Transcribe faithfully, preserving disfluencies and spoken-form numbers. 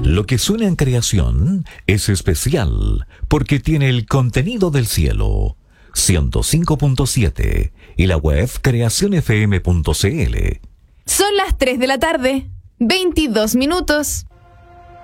Lo que suena en creación es especial porque tiene el contenido del cielo. ciento cinco punto siete y la web creación f m punto c l. Son las tres de la tarde, veintidós minutos.